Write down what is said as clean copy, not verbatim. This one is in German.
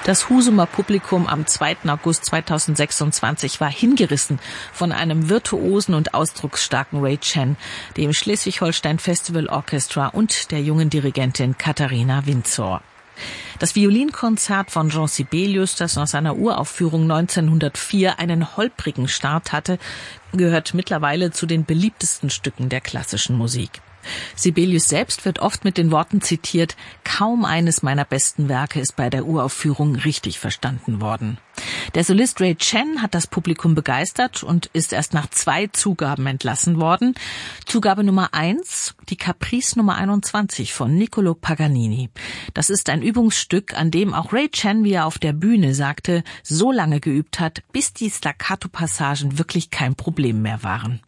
Das Husumer Publikum am 2. August 2026 war hingerissen von einem virtuosen und ausdrucksstarken Ray Chen, dem Schleswig-Holstein Festival Orchestra und der jungen Dirigentin Katharina Windsor. Das Violinkonzert von Jean Sibelius, das nach seiner Uraufführung 1904 einen holprigen Start hatte, gehört mittlerweile zu den beliebtesten Stücken der klassischen Musik. Sibelius selbst wird oft mit den Worten zitiert: Kaum eines meiner besten Werke ist bei der Uraufführung richtig verstanden worden. Der Solist Ray Chen hat das Publikum begeistert und ist erst nach 2 Zugaben entlassen worden. Zugabe Nummer 1, die Caprice Nummer 21 von Niccolò Paganini. Das ist ein Übungsstück, an dem auch Ray Chen, wie er auf der Bühne sagte, so lange geübt hat, bis die Staccato-Passagen wirklich kein Problem mehr waren.